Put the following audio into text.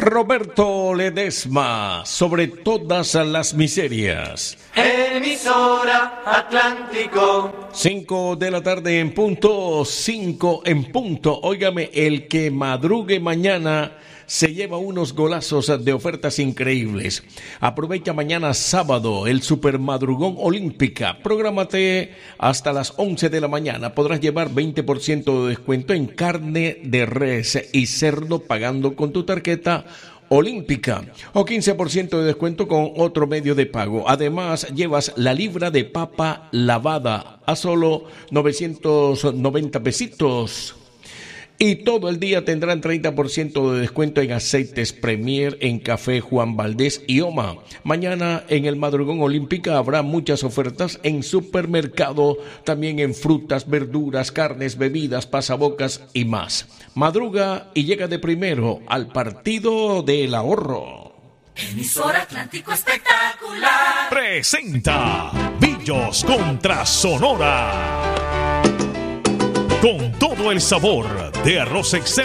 Roberto Ledesma, sobre todas las miserias. Emisora Atlántico. 5 de la tarde en punto, 5 en punto. Óigame, el que madrugue mañana se lleva unos golazos de ofertas increíbles. Aprovecha mañana sábado el Super Madrugón Olímpica. Prográmate hasta las 11 de la mañana. Podrás llevar 20% de descuento en carne de res y cerdo pagando con tu tarjeta Olímpica o 15% de descuento con otro medio de pago. Además, llevas la libra de papa lavada a solo 990 pesitos. Y todo el día tendrán 30% de descuento en aceites Premier, en café Juan Valdés y Oma. Mañana en el Madrugón Olímpica habrá muchas ofertas en supermercado, también en frutas, verduras, carnes, bebidas, pasabocas y más. Madruga y llega de primero al partido del ahorro. Emisora Atlántico Espectacular presenta Billos contra Sonora. Con todo el sabor de arroz excelente.